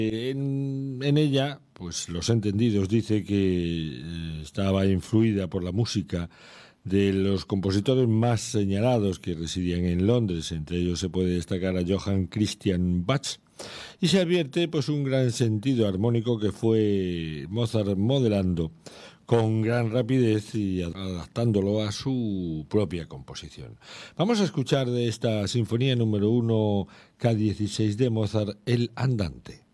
En ella, pues los entendidos dice que estaba influida por la música de los compositores más señalados que residían en Londres. Entre ellos se puede destacar a Johann Christian Bach, y se advierte pues un gran sentido armónico que fue Mozart modelando con gran rapidez y adaptándolo a su propia composición. Vamos a escuchar de esta sinfonía número 1 K16 de Mozart, El Andante.